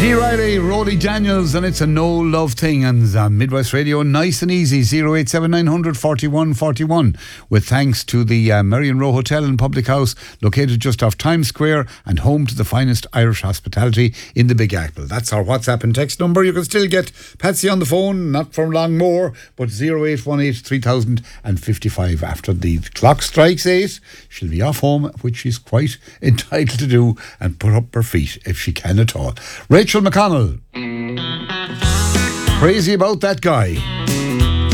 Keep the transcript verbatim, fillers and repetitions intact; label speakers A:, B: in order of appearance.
A: G. Riley, Roddy Daniels, and it's a no love thing. And uh, Midwest Radio, nice and easy, zero eight seven nine hundred forty-one forty-one. With thanks to the uh, Marion Row Hotel and Public House, located just off Times Square and home to the finest Irish hospitality in the Big Apple. That's our WhatsApp and text number. You can still get Patsy on the phone, not for long more, but zero eight one eight three thousand fifty-five. After the clock strikes eight, she'll be off home, which she's quite entitled to do, and put up her feet if she can at all. Rachel McConnell. Crazy about that guy.